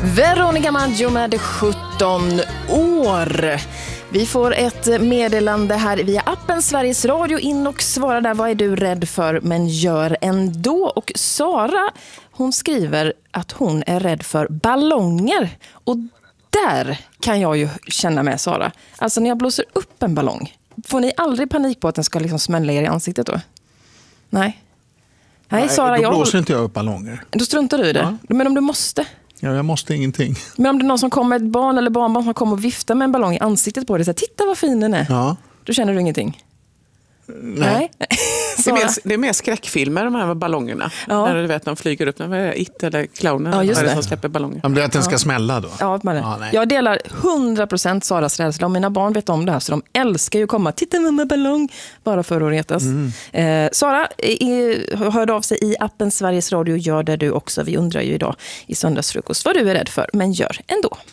Veronica Maggio med 17 år. Vi får ett meddelande här via appen Sveriges Radio. In och svara där, vad är du rädd för men gör ändå. Och Sara, hon skriver att hon är rädd för ballonger. Och där kan jag ju känna med Sara. Alltså när jag blåser upp en ballong, får ni aldrig panik på att den ska liksom smälla er i ansiktet då? Nej. Nej, Sara, då blåser inte jag upp ballonger. Då struntar du i det. Ja. Men om du måste... Ja, jag måste ingenting. Men om det är någon som kommer, ett barn eller barnbarn som kommer och viftar med en ballong i ansiktet på dig, så här, titta vad fin den är. Ja. Då känner du ingenting? Nej. Det är mer skräckfilmer, de här ballongerna. Ja. När du vet, de flyger upp, när det är It eller Clownen, ja, eller som släpper ballonger. Om det är att den ska smälla då? Ja, jag delar 100% Saras rädsla. Om mina barn vet om det här, så de älskar ju att komma, titta med ballong, bara för att retas. Sara hörde av sig i appen Sveriges Radio, gör det du också. Vi undrar ju idag i söndagsfrukost vad du är rädd för, men gör ändå.